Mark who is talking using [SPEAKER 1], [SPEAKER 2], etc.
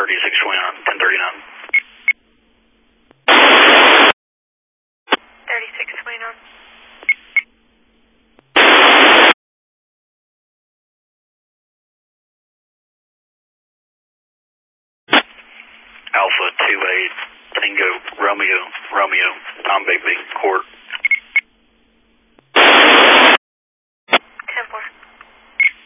[SPEAKER 1] 36 Twin on 1039.
[SPEAKER 2] 36 Twin on.
[SPEAKER 1] Alpha 28 Tango Romeo, Tom Bigby, Court.